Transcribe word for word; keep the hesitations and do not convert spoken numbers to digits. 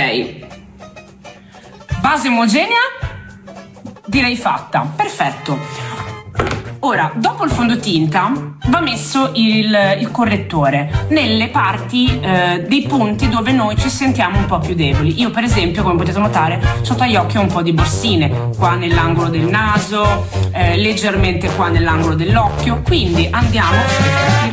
Ok, base omogenea direi fatta, perfetto. Ora, dopo il fondotinta va messo il, il correttore nelle parti eh, dei punti dove noi ci sentiamo un po' più deboli. Io per esempio, come potete notare, sotto agli occhi ho un po' di borsine, qua nell'angolo del naso, eh, leggermente qua nell'angolo dell'occhio, quindi andiamo